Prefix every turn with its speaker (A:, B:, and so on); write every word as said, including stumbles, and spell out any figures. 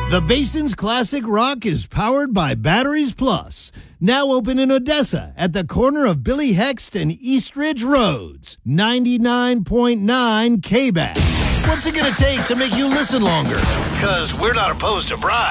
A: The Basin's Classic Rock is powered by Batteries Plus. Now open in Odessa at the corner of Billy Hext and Eastridge Roads. ninety-nine point nine K B A C. What's it going to take to make you listen longer? Because we're not opposed to bribes.